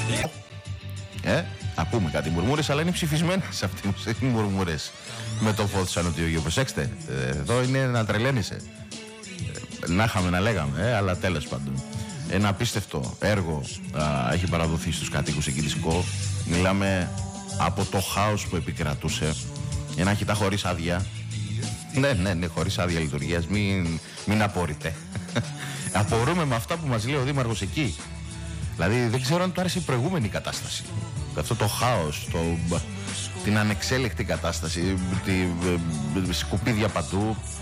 Ακούμε κάτι μουρμούρες, αλλά είναι ψηφισμένες αυτές οι μουρμούρες με το Φώτισαν ότι ο προσέξτε, εδώ είναι να τρελαίνεσαι. Να είχαμε να λέγαμε, αλλά τέλος πάντων. Ένα απίστευτο έργο έχει παραδοθεί στους κατοίκους εκεί της ΚΟ. Μιλάμε από το χάος που επικρατούσε. Ένα χιτά χωρίς άδεια. Ναι, χωρίς άδεια λειτουργίας. Μην απορείτε. Απορούμε με αυτά που μας λέει ο Δήμαρχος εκεί. Δηλαδή δεν ξέρω αν του άρεσε η προηγούμενη κατάσταση. Αυτό το χάος, την ανεξέλεκτη κατάσταση, τη σκουπίδια παντού.